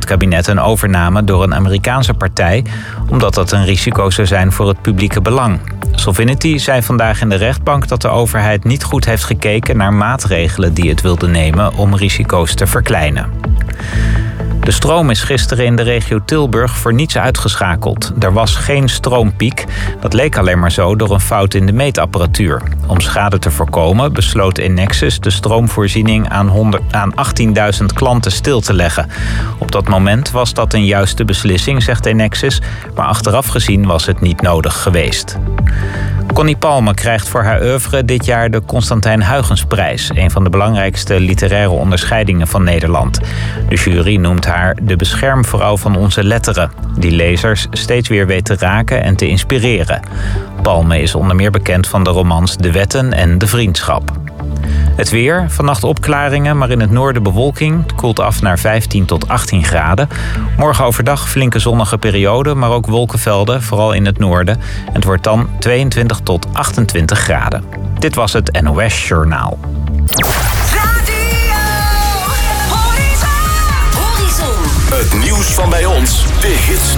kabinet een overname door een Amerikaanse partij, omdat dat een risico zou zijn voor het publieke belang. Sovereignty zei vandaag in de rechtbank dat de overheid niet goed heeft gekeken naar maatregelen die het wilde nemen om risico's te verkleinen. De stroom is gisteren in de regio Tilburg voor niets uitgeschakeld. Er was geen stroompiek. Dat leek alleen maar zo door een fout in de meetapparatuur. Om schade te voorkomen besloot Enexis de stroomvoorziening aan 18.000 klanten stil te leggen. Op dat moment was dat een juiste beslissing, zegt Enexis, maar achteraf gezien was het niet nodig geweest. Connie Palme krijgt voor haar oeuvre dit jaar de Constantijn Huygensprijs, een van de belangrijkste literaire onderscheidingen van Nederland. De jury noemt haar de beschermvrouw van onze letteren, die lezers steeds weer weet te raken en te inspireren. Palme is onder meer bekend van de romans De Wetten en De Vriendschap. Het weer, vannacht opklaringen, maar in het noorden bewolking. Het koelt af naar 15 tot 18 graden. Morgen overdag flinke zonnige periode, maar ook wolkenvelden, vooral in het noorden. En het wordt dan 22 tot 28 graden. Dit was het NOS Journaal. Het nieuws van bij ons, de hits